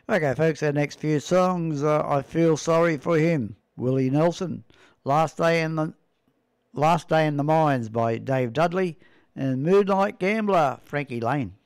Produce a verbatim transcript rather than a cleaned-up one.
Okay, folks, our next few songs, uh, I Feel Sorry for Him, Willie Nelson, Last Day in the Last Day in the Mines by Dave Dudley, and Moonlight Gambler, Frankie Lane.